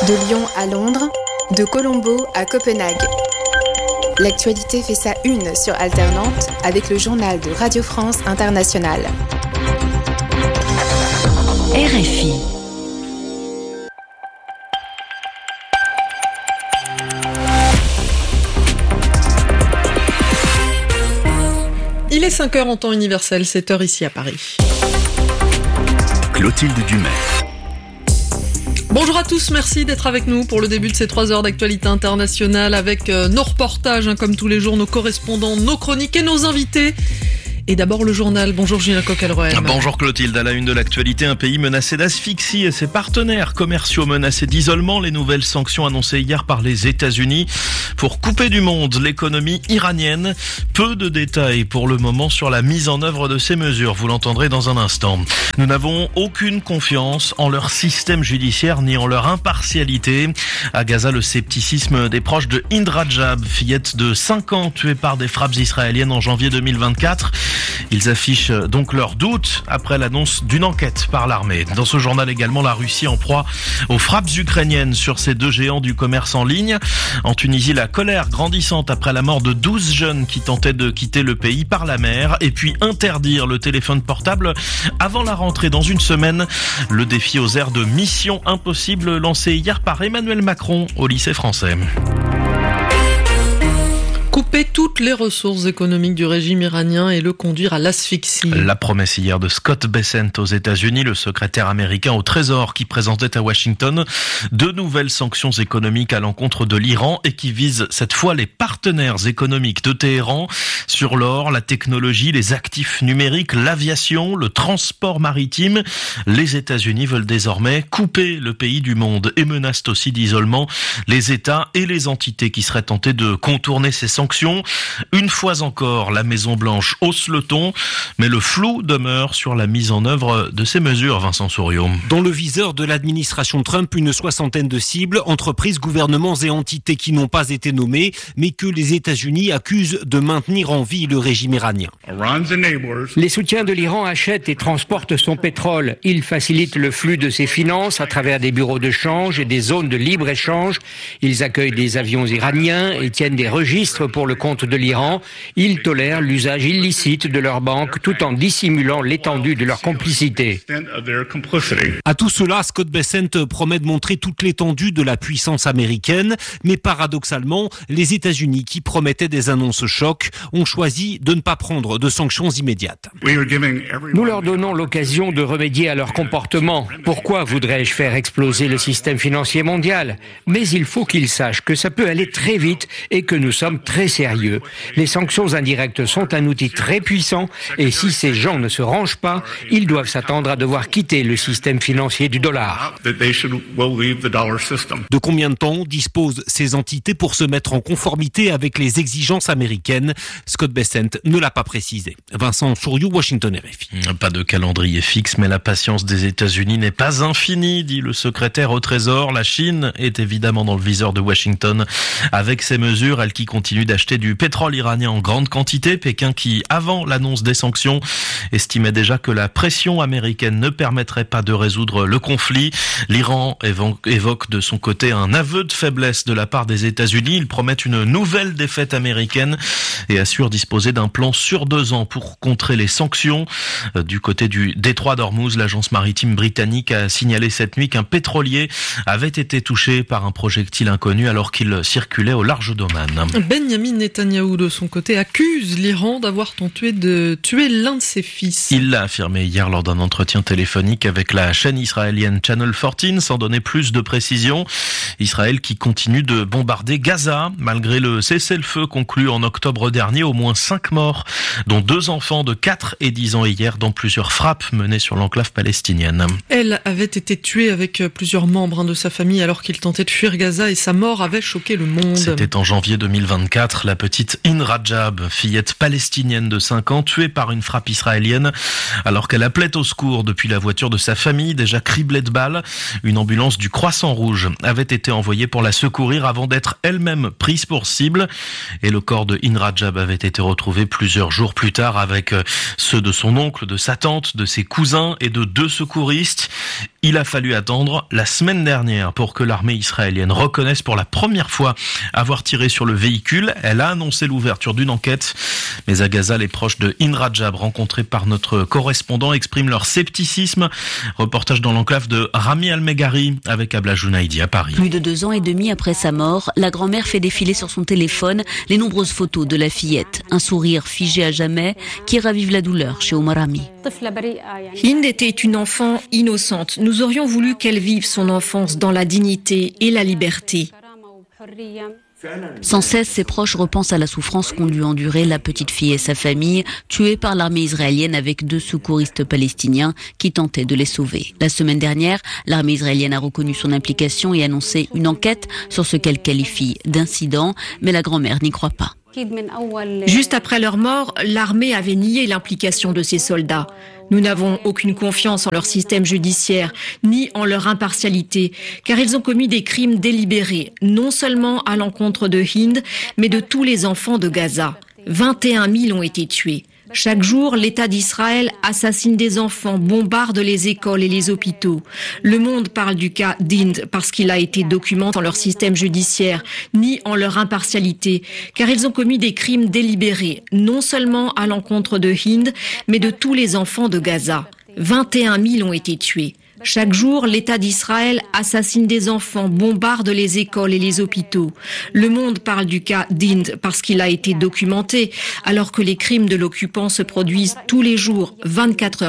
De Lyon à Londres, de Colombo à Copenhague. L'actualité fait sa une sur Alternante avec le journal de Radio France Internationale. RFI. Il est 5h en temps universel, 7h ici à Paris. Clotilde Dumais. Bonjour à tous, merci d'être avec nous pour le début de ces 3 heures d'actualité internationale avec nos reportages, comme tous les jours, nos correspondants, nos chroniques et nos invités. Et d'abord le journal. Bonjour Julien Coquelroem. Bonjour Clotilde. À la une de l'actualité, un pays menacé d'asphyxie et ses partenaires commerciaux menacés d'isolement. Les nouvelles sanctions annoncées hier par les États-Unis pour couper du monde l'économie iranienne. Peu de détails pour le moment sur la mise en œuvre de ces mesures. Vous l'entendrez dans un instant. Nous n'avons aucune confiance en leur système judiciaire ni en leur impartialité. À Gaza, le scepticisme des proches de Hind Rajab, fillette de 5 ans tuée par des frappes israéliennes en janvier 2024. Ils affichent donc leurs doutes après l'annonce d'une enquête par l'armée. Dans ce journal également, la Russie en proie aux frappes ukrainiennes sur ces 2 géants du commerce en ligne. En Tunisie, la colère grandissante après la mort de 12 jeunes qui tentaient de quitter le pays par la mer. Et puis interdire le téléphone portable avant la rentrée dans une semaine. Le défi aux airs de mission impossible lancé hier par Emmanuel Macron au lycée français. Couper toutes les ressources économiques du régime iranien et le conduire à l'asphyxie. La promesse hier de Scott Bessent aux États-Unis, le secrétaire américain au Trésor qui présentait à Washington 2 nouvelles sanctions économiques à l'encontre de l'Iran et qui visent cette fois les partenaires économiques de Téhéran sur l'or, la technologie, les actifs numériques, l'aviation, le transport maritime. Les États-Unis veulent désormais couper le pays du monde et menacent aussi d'isolement les États et les entités qui seraient tentés de contourner ces sanctions. Une fois encore, la Maison-Blanche hausse le ton, mais le flou demeure sur la mise en œuvre de ces mesures, Vincent Souriau. Dans le viseur de l'administration Trump, une 60aine de cibles, entreprises, gouvernements et entités qui n'ont pas été nommées, mais que les États-Unis accusent de maintenir en vie le régime iranien. Les soutiens de l'Iran achètent et transportent son pétrole. Ils facilitent le flux de ses finances à travers des bureaux de change et des zones de libre-échange. Ils accueillent des avions iraniens et tiennent des registres pour le compte de l'Iran. Ils tolèrent l'usage illicite de leurs banques tout en dissimulant l'étendue de leur complicité. À tout cela, Scott Bessent promet de montrer toute l'étendue de la puissance américaine, mais paradoxalement, les États-Unis qui promettaient des annonces chocs ont choisi de ne pas prendre de sanctions immédiates. Nous leur donnons l'occasion de remédier à leur comportement. Pourquoi voudrais-je faire exploser le système financier mondial ? Mais il faut qu'ils sachent que ça peut aller très vite et que nous sommes très sérieux. Les sanctions indirectes sont un outil très puissant et si ces gens ne se rangent pas, ils doivent s'attendre à devoir quitter le système financier du dollar. De combien de temps disposent ces entités pour se mettre en conformité avec les exigences américaines ? Scott Bessent ne l'a pas précisé. Vincent Souriau, Washington RFI. Pas de calendrier fixe, mais la patience des États-Unis n'est pas infinie, dit le secrétaire au Trésor. La Chine est évidemment dans le viseur de Washington. Avec ces mesures, elle qui continue d'acheter du pétrole iranien en grande quantité. Pékin qui, avant l'annonce des sanctions, estimait déjà que la pression américaine ne permettrait pas de résoudre le conflit. L'Iran évoque de son côté un aveu de faiblesse de la part des États-Unis. Ils promettent une nouvelle défaite américaine et assurent disposer d'un plan sur 2 ans pour contrer les sanctions. Du côté du détroit d'Ormuz, l'agence maritime britannique a signalé cette nuit qu'un pétrolier avait été touché par un projectile inconnu alors qu'il circulait au large d'Oman. Benjamin Netanyahou, de son côté, accuse l'Iran d'avoir tenté de tuer l'un de ses fils. Il l'a affirmé hier lors d'un entretien téléphonique avec la chaîne israélienne Channel 14, sans donner plus de précisions. Israël qui continue de bombarder Gaza. Malgré le cessez-le-feu conclu en octobre dernier, au moins 5 morts, dont 2 enfants de 4 et 10 ans hier, dans plusieurs frappes menées sur l'enclave palestinienne. Elle avait été tuée avec plusieurs membres de sa famille alors qu'il tentait de fuir Gaza et sa mort avait choqué le monde. C'était en janvier 2024. 4, la petite In Rajab, fillette palestinienne de 5 ans, tuée par une frappe israélienne alors qu'elle appelait au secours depuis la voiture de sa famille, déjà criblée de balles. Une ambulance du Croissant Rouge avait été envoyée pour la secourir avant d'être elle-même prise pour cible. Et le corps de In Rajab avait été retrouvé plusieurs jours plus tard avec ceux de son oncle, de sa tante, de ses cousins et de 2 secouristes. Il a fallu attendre la semaine dernière pour que l'armée israélienne reconnaisse pour la première fois avoir tiré sur le véhicule. Elle a annoncé l'ouverture d'une enquête. Mais à Gaza, les proches de In Rajab, rencontrés par notre correspondant, expriment leur scepticisme. Reportage dans l'enclave de Rami Al-Meghari avec Abla Jounaidi à Paris. Plus de 2 ans et demi après sa mort, la grand-mère fait défiler sur son téléphone les nombreuses photos de la fillette. Un sourire figé à jamais qui ravive la douleur chez Omar Ami. Hind était une enfant innocente. Nous aurions voulu qu'elle vive son enfance dans la dignité et la liberté. Sans cesse, ses proches repensent à la souffrance qu'ont dû endurer la petite fille et sa famille, tuées par l'armée israélienne avec 2 secouristes palestiniens qui tentaient de les sauver. La semaine dernière, l'armée israélienne a reconnu son implication et annoncé une enquête sur ce qu'elle qualifie d'incident, mais la grand-mère n'y croit pas. Juste après leur mort, l'armée avait nié l'implication de ces soldats. Nous n'avons aucune confiance en leur système judiciaire, ni en leur impartialité, car ils ont commis des crimes délibérés, non seulement à l'encontre de Hind, mais de tous les enfants de Gaza. 21 000 ont été tués. Chaque jour, l'État d'Israël assassine des enfants, bombarde les écoles et les hôpitaux. Le Monde parle du cas d'Hind parce qu'il a été documenté dans leur système judiciaire, ni en leur impartialité, car ils ont commis des crimes délibérés, non seulement à l'encontre de Hind, mais de tous les enfants de Gaza. 21 000 ont été tués. Chaque jour, l'État d'Israël assassine des enfants, bombarde les écoles et les hôpitaux. Le Monde parle du cas d'Hind parce qu'il a été documenté, alors que les crimes de l'occupant se produisent tous les jours, 24 heures.